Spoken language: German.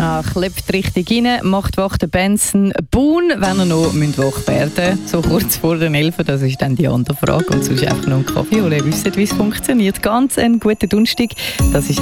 Klebt richtig rein, macht wach den Benson Boone, wenn er noch wach werden müsst. So kurz vor den 11, das ist dann die andere Frage. Und sonst einfach noch einen Kaffee holen. Ihr wisst, wie es funktioniert. Ganz einen guten Donnerstag. Das ist